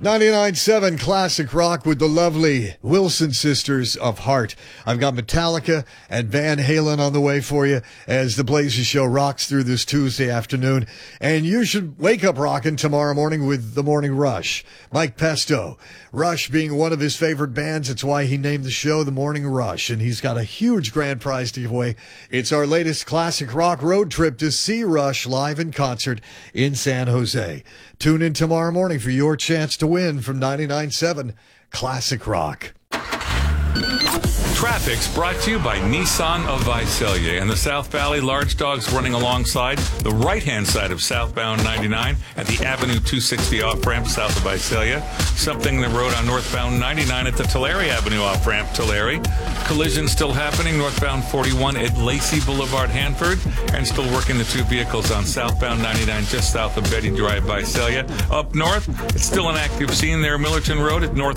99.7 Classic Rock with the lovely Wilson Sisters of Heart. I've got Metallica and Van Halen on the way for you as the Blazers Show rocks through this Tuesday afternoon. And you should wake up rocking tomorrow morning with The Morning Rush. Mike Pesto. Rush being one of his favorite bands, it's why he named the show The Morning Rush. And he's got a huge grand prize to give away. It's our latest classic rock road trip to see Rush live in concert in San Jose. Tune in tomorrow morning for your chance to win from 99.7 Classic Rock. Traffic's brought to you by Nissan of Visalia and the South Valley Large Dogs running alongside the right-hand side of southbound 99 at the Avenue 260 off-ramp south of Visalia. Something the road on northbound 99 at the Tulare Avenue off-ramp, Tulare. Collision still happening northbound 41 at Lacey Boulevard, Hanford. And still working the two vehicles on southbound 99 just south of Betty Drive, Visalia. Up north, it's still an active scene there, Millerton Road at North